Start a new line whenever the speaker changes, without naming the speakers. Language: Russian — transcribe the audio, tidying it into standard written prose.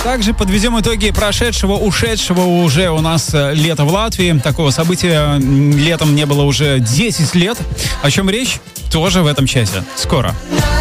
Также подведем итоги прошедшего, ушедшего уже у нас лета в Латвии. Такого события летом не было уже 10 лет. О чем речь? Тоже в этом часе. Скоро.